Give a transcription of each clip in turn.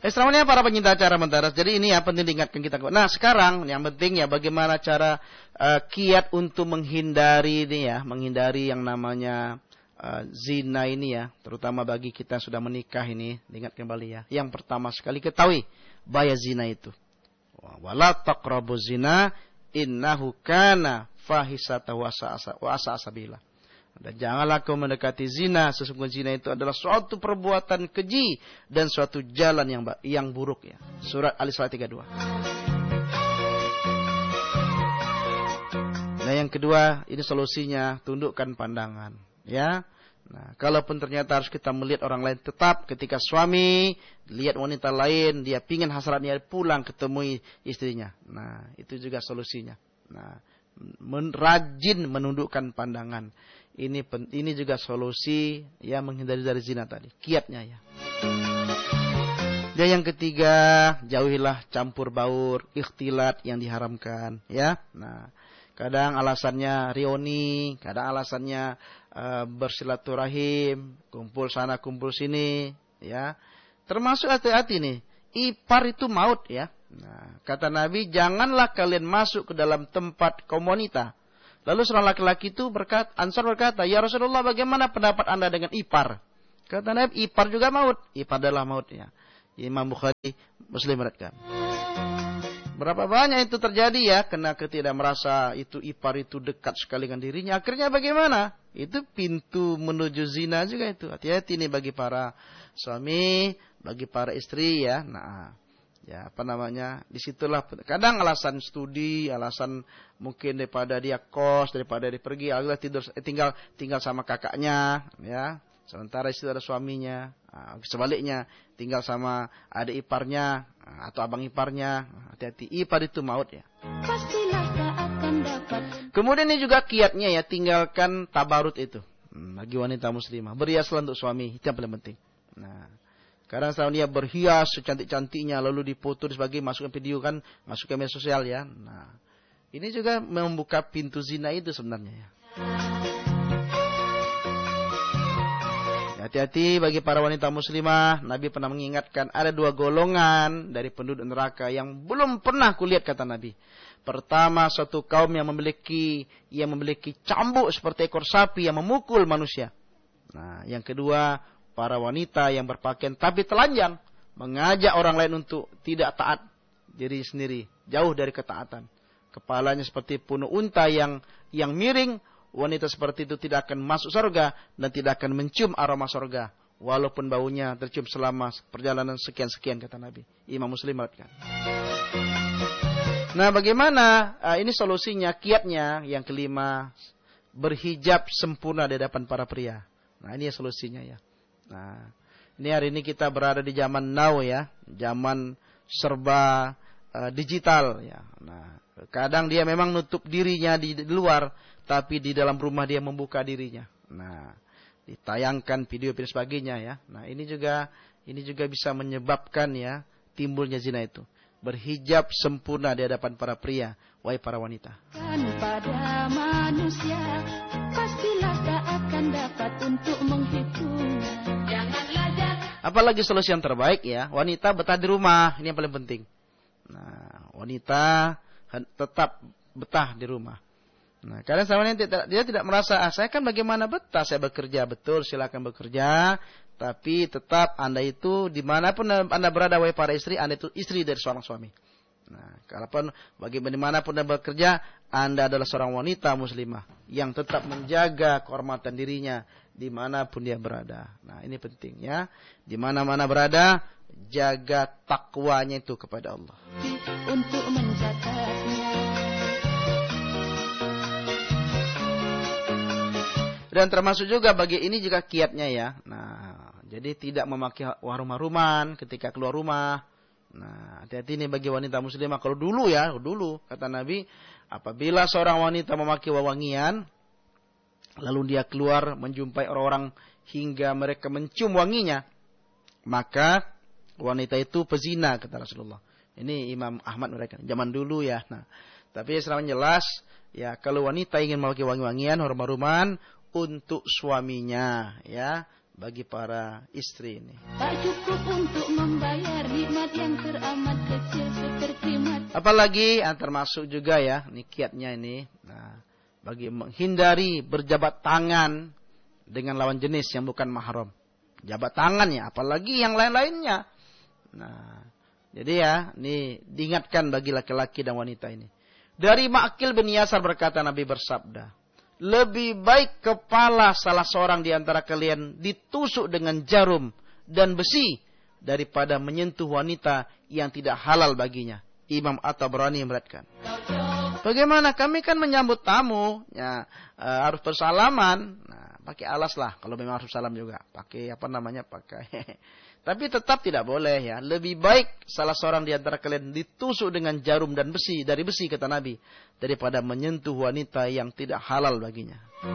Selanjutnya para penyinta acara Mentaras. Jadi ini ya penting diingatkan kita. Nah sekarang yang penting ya bagaimana cara kiat untuk menghindari ini ya, menghindari yang namanya zina ini ya, terutama bagi kita yang sudah menikah ini. Ingat kembali ya. Yang pertama sekali ketahui bahaya zina itu. Wala taqrabu zina innahu kana fahisata wa sa'a sabila. Dan janganlah kau mendekati zina, sesungguhnya zina itu adalah suatu perbuatan keji dan suatu jalan yang buruk ya. Surat Al-Isra 32. Nah, yang kedua, ini solusinya, tundukkan pandangan ya. Nah, kalaupun ternyata harus kita melihat orang lain, tetap ketika suami lihat wanita lain, dia pingin hasratnya pulang ketemu istrinya. Nah, itu juga solusinya. Nah, rajin menundukkan pandangan. Ini juga solusi ya menghindari dari zina tadi. Kiatnya ya. Dan yang ketiga, jauhilah campur baur, ikhtilat yang diharamkan ya. Nah, kadang alasannya reuni, kadang alasannya bersilaturahim, kumpul sana kumpul sini ya. Termasuk hati-hati nih, ipar itu maut ya. Nah, kata Nabi, janganlah kalian masuk ke dalam tempat kaum wanita. Lalu seorang laki-laki itu Ansar berkata, ya Rasulullah, bagaimana pendapat anda dengan ipar? Kata Nabi, ipar juga maut. Ipar adalah maut ya. Imam Bukhari, Muslim meriwayatkan. Berapa banyak itu terjadi ya, karena tidak merasa itu ipar itu dekat sekali dengan dirinya. Akhirnya bagaimana? Itu pintu menuju zina juga itu. Hati-hati nih bagi para suami, bagi para istri ya. Nah, ya apa namanya? Disitulah kadang alasan studi, alasan mungkin daripada dia kos, daripada dia pergi, tinggal sama kakaknya, ya. Sementara istri ada suaminya. Sebaliknya tinggal sama adik iparnya atau abang iparnya. Hati-hati, ipar itu maut ya. Kemudian ini juga kiatnya ya, tinggalkan tabarut itu. Bagi wanita muslimah, berhiaslah untuk suami, itu yang paling penting. Nah, kadang setelah dia berhias secantik-cantiknya lalu dipoto sebagai masukkan video kan, masuk ke media sosial ya. Nah, ini juga membuka pintu zina itu sebenarnya ya. Hati-hati bagi para wanita muslimah. Nabi pernah mengingatkan ada 2 golongan dari penduduk neraka yang belum pernah kulihat kata Nabi. Pertama, suatu kaum yang memiliki cambuk seperti ekor sapi yang memukul manusia. Nah, yang kedua, para wanita yang berpakaian tapi telanjang, mengajak orang lain untuk tidak taat diri sendiri, jauh dari ketaatan. Kepalanya seperti punuk unta yang miring. Wanita seperti itu tidak akan masuk surga dan tidak akan mencium aroma surga walaupun baunya tercium selama perjalanan sekian-sekian kata Nabi. Imam Muslim meriwayatkan. Nah, bagaimana ini solusinya, kiatnya? Yang kelima, berhijab sempurna di hadapan para pria. Nah, ini solusinya ya. Nah, ini hari ini kita berada di zaman now ya, zaman serba digital ya. Nah, kadang dia memang nutup dirinya di luar, tapi di dalam rumah dia membuka dirinya. Nah, ditayangkan video-video sebagainya ya. Nah, ini juga bisa menyebabkan ya timbulnya zina itu. Berhijab sempurna di hadapan para pria, wahai para wanita. Pada manusia pastilah tak akan dapat untuk menghitungnya. Apalagi solusi yang terbaik ya, wanita betah di rumah, ini yang paling penting. Nah, wanita tetap betah di rumah. Nah, karena sama dia tidak merasa, saya kan bagaimana betah, saya bekerja, betul, silakan bekerja, tapi tetap Anda itu dimanapun Anda berada, wahai para istri, Anda itu istri dari seorang suami. Nah, kalaupun bagaimanapun Anda bekerja, Anda adalah seorang wanita muslimah yang tetap menjaga kehormatan dirinya dimanapun dia berada. Nah, ini penting ya, dimana-mana berada, jaga takwanya itu kepada Allah. Untuk menjaganya. Dan termasuk juga bagi ini juga kiatnya ya. Nah, jadi tidak memakai harum-haruman ketika keluar rumah. Nah, hati-hati nih bagi wanita muslimah. Kalau dulu kata Nabi, apabila seorang wanita memakai wewangian, lalu dia keluar menjumpai orang-orang hingga mereka mencium wanginya, maka wanita itu pezina kata Rasulullah. Ini Imam Ahmad mereka zaman dulu ya. Nah, tapi Islam jelas ya, kalau wanita ingin memakai wangi-wangian, harum-haruman untuk suaminya ya, bagi para istri ini. Tak cukup untuk membayar nikmat yang teramat kecil seperti mati. Apalagi termasuk juga ya, ini kiatnya ini. Nah, bagi menghindari berjabat tangan dengan lawan jenis yang bukan mahram. Jabat tangannya, apalagi yang lain-lainnya. Nah, jadi ya, ini diingatkan bagi laki-laki dan wanita ini. Dari Ma'qil bin Yasar berkata, Nabi bersabda, lebih baik kepala salah seorang di antara kalian ditusuk dengan jarum dan besi daripada menyentuh wanita yang tidak halal baginya. Imam At-Tabrani meriwayatkan. Bagaimana? Kami kan menyambut tamu, ya, harus bersalaman. Nah, pakai alas lah kalau memang harus salam juga. Pakai pakai. Tapi tetap tidak boleh ya. Lebih baik salah seorang di antara kalian ditusuk dengan jarum dan besi, dari besi kata Nabi, daripada menyentuh wanita yang tidak halal baginya.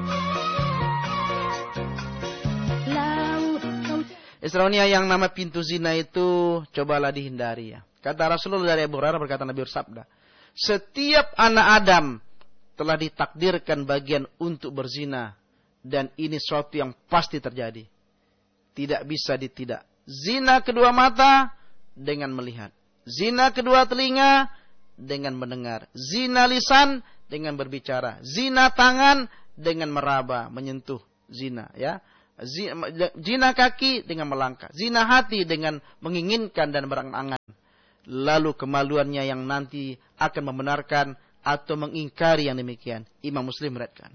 Isra'unia yang nama pintu zina itu cobalah dihindari ya. Kata Rasulullah dari Abu Hurairah berkata, Nabi bersabda, setiap anak Adam telah ditakdirkan bagian untuk berzina, dan ini suatu yang pasti terjadi. Tidak bisa ditidak. Zina kedua mata dengan melihat. Zina kedua telinga dengan mendengar. Zina lisan dengan berbicara. Zina tangan dengan meraba, menyentuh. Zina ya. Zina kaki dengan melangkah. Zina hati dengan menginginkan dan berangan-angan. Lalu kemaluannya yang nanti akan membenarkan atau mengingkari yang demikian. Imam Muslim meriwayatkan.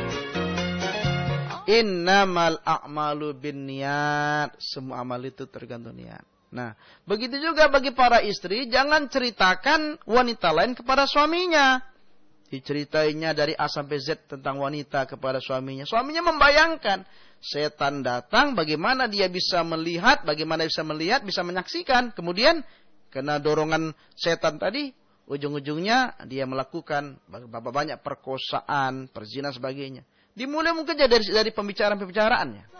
Innamal a'malu binniyat. Semua amal itu tergantung niat. Nah, begitu juga bagi para istri, jangan ceritakan wanita lain kepada suaminya. Diceritainya dari A sampai Z tentang wanita kepada suaminya. Suaminya membayangkan, setan datang, bagaimana dia bisa melihat, bisa menyaksikan. Kemudian, kena dorongan setan tadi, ujung-ujungnya dia melakukan banyak perkosaan, perzina sebagainya. Dimulai mungkin dari pembicaraan-pembicaraannya.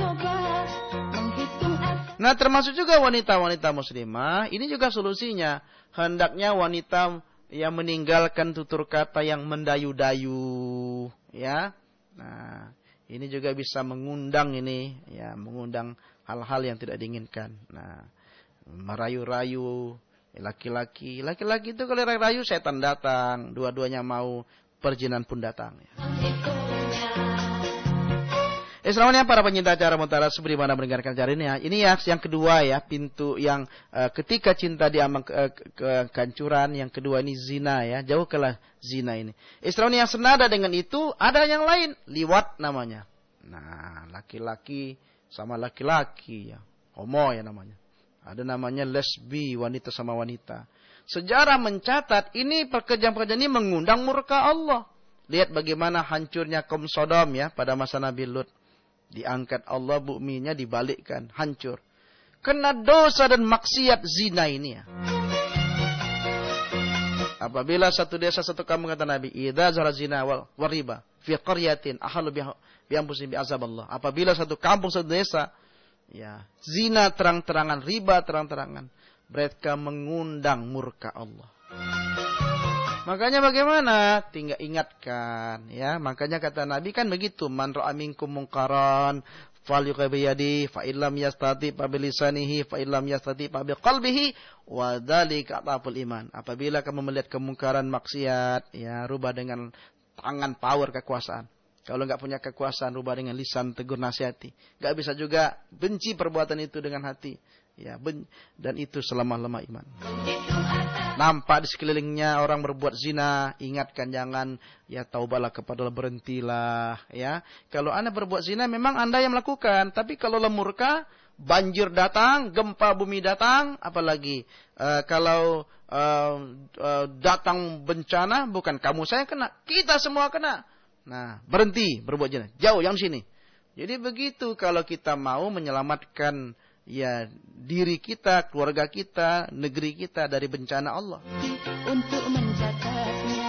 Nah, termasuk juga wanita-wanita muslimah, ini juga solusinya. Hendaknya wanita yang meninggalkan tutur kata yang mendayu-dayu, ya. Nah, ini juga bisa mengundang hal-hal yang tidak diinginkan. Nah, merayu-rayu laki-laki itu kalau rayu setan datang, dua-duanya mau, perjinan pun datang. Islamnya para penyinta acara Mutara sebagaimana mendengarkan acara ini ya. Ini ya yang kedua ya, pintu yang ketika cinta diambang kehancuran, yang kedua ini zina ya, jauhkanlah zina ini. Islamnya yang senada dengan itu ada yang lain, liwat namanya. Nah, laki-laki sama laki-laki ya, homo ya namanya. Ada namanya lesbi, wanita sama wanita. Sejarah mencatat ini pekerjaan-pekerjaan ini mengundang murka Allah. Lihat bagaimana hancurnya kaum Sodom ya pada masa Nabi Lut. Diangkat Allah, buminya dibalikkan, hancur. Kena dosa dan maksiat zina ini ya. Apabila satu desa satu kampung kata Nabi, idza zara zina wal riba fi qaryatin ahalu bi anfusihim bi azab Allah. Apabila satu kampung satu desa ya, zina terang-terangan, riba terang-terangan, mereka mengundang murka Allah. Makanya bagaimana? Tinggal ingatkan ya. Makanya kata Nabi kan begitu, man ra'a minkum munkaran falyughayyir bi yadihi fa illam yastati fa bi lisanihi fa illam yastati fa bi qalbihi wa dzalika ataful iman. Apabila kamu melihat kemungkaran maksiat ya, rubah dengan tangan, power kekuasaan. Kalau enggak punya kekuasaan, rubah dengan lisan, tegur nasihati. Enggak bisa juga benci perbuatan itu dengan hati. Ya, dan itu selama-lama iman. Nampak di sekelilingnya orang berbuat zina, ingatkan jangan, ya taubalah kepada Allah, berhentilah, ya. Kalau Anda berbuat zina memang Anda yang melakukan, tapi kalau murka, banjir datang, gempa bumi datang, apalagi kalau datang bencana, bukan kamu saya kena, kita semua kena. Nah, berhenti berbuat zina, jauh yang sini. Jadi begitu kalau kita mau menyelamatkan ya diri kita, keluarga kita, negeri kita dari bencana Allah. Untuk mencatatnya.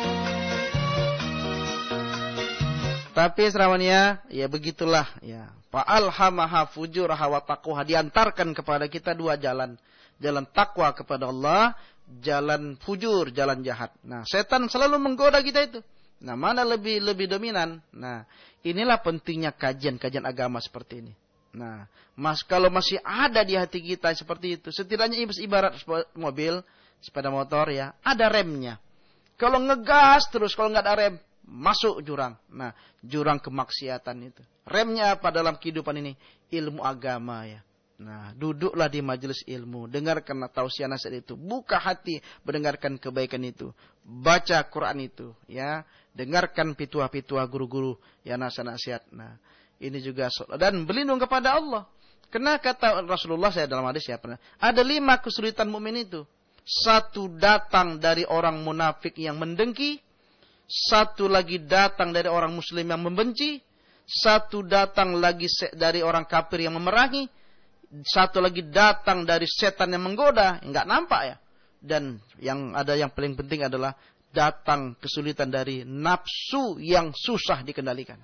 Tapi serawannya ya begitulah ya. Fa'alhamaha fujuraha wa taqwaha, diantarkan kepada kita dua jalan. Jalan takwa kepada Allah, jalan fujur, jalan jahat. Nah, setan selalu menggoda kita itu. Nah, mana lebih dominan? Nah, inilah pentingnya kajian agama seperti ini. Nah, kalau masih ada di hati kita seperti itu, setidaknya ibarat mobil, sepeda motor ya, ada remnya. Kalau ngegas terus, kalau nggak ada rem, masuk jurang. Nah, jurang kemaksiatan itu. Remnya apa dalam kehidupan ini? Ilmu agama ya. Nah, duduklah di majelis ilmu, dengarkan tausiah nasihat itu, buka hati mendengarkan kebaikan itu, baca Quran itu, ya, dengarkan pituah-pituah guru-guru ya nasihat-nasihat. Nah, ini juga dan berlindung kepada Allah. Karena kata Rasulullah saya dalam hadis ya pernah, ada 5 kesulitan mukmin itu. 1 datang dari orang munafik yang mendengki, 1 lagi datang dari orang muslim yang membenci, 1 datang lagi dari orang kafir yang memerangi, 1 lagi datang dari setan yang menggoda, enggak nampak ya. Dan yang paling penting adalah datang kesulitan dari nafsu yang susah dikendalikan.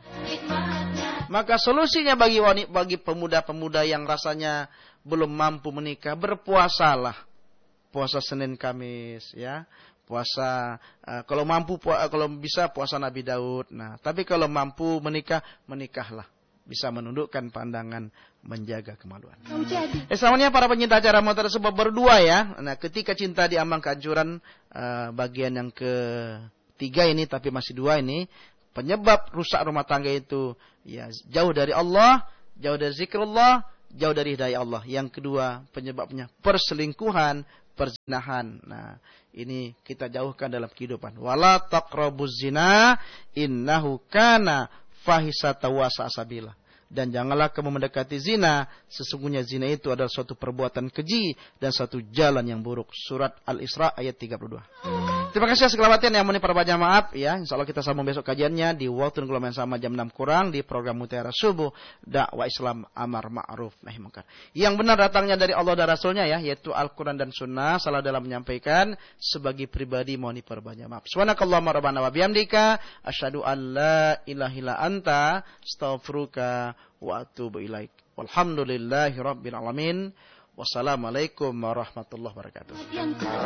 Maka solusinya bagi pemuda-pemuda yang rasanya belum mampu menikah, berpuasalah. Puasa Senin Kamis ya. Puasa kalau bisa puasa Nabi Daud. Nah, tapi kalau mampu menikah, menikahlah. Bisa menundukkan pandangan, menjaga kemaluan. Selanjutnya para pencinta acara motor sebab berdua ya. Nah, ketika cinta diambang kehancuran, bagian yang ketiga ini, tapi masih 2 ini. Penyebab rusak rumah tangga itu ya jauh dari Allah, jauh dari zikrullah, jauh dari hidayah Allah. Yang kedua penyebabnya perselingkuhan, perzinahan. Nah, ini kita jauhkan dalam kehidupan. Wala taqrabuz zina innahu kana fahisata wa sa'sabila. Dan janganlah kamu mendekati zina, sesungguhnya zina itu adalah suatu perbuatan keji dan suatu jalan yang buruk. Surat Al-Isra ayat 32. Terima kasih segala perhatian yang menimpa para jamaah ya. Insyaallah kita sambung besok kajiannya di waktu dan gelombang yang sama jam 6 kurang di program Mutiara Subuh dakwah Islam amar ma'ruf nahi munkar. Yang benar datangnya dari Allah dan Rasulnya ya, yaitu Al-Qur'an dan Sunnah. Salah dalam menyampaikan, sebagai pribadi mohon diperbanyak maaf. Subhanakallahumma rabbana wa bihamdika asyhadu an la ilaha illa anta astaghfiruka wa atubu ilaik. Walhamdulillahi rabbil alamin. Wassalamualaikum warahmatullahi wabarakatuh.